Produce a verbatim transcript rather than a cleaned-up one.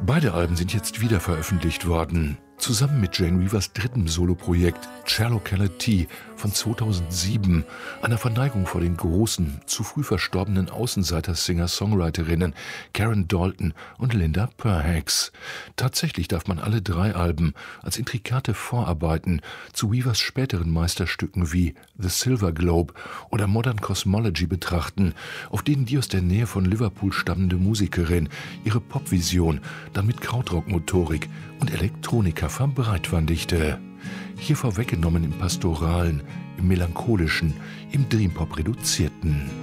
Beide Alben sind jetzt wieder veröffentlicht worden. Zusammen mit Jane Weavers drittem Soloprojekt Charlocality von zweitausendsieben, einer Verneigung vor den großen, zu früh verstorbenen Außenseiter-Singer-Songwriterinnen Karen Dalton und Linda Perhacs. Tatsächlich darf man alle drei Alben als intrikate Vorarbeiten zu Weavers späteren Meisterstücken wie The Silver Globe oder Modern Cosmology betrachten, auf denen die aus der Nähe von Liverpool stammende Musikerin ihre Popvision dann mit Krautrock-Motorik und Elektronika verbreitwandigte. Hier vorweggenommen im Pastoralen, im Melancholischen, im Dreampop reduzierten.